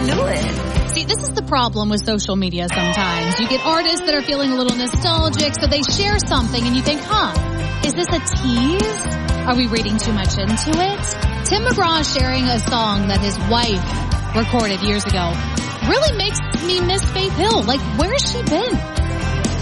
knew it. See, this is the problem with social media sometimes. You get artists that are feeling a little nostalgic, so they share something and you think, is this a tease? Are we reading too much into it? Tim McGraw sharing a song that his wife recorded years ago really makes me miss Faith Hill. Like, where's she been?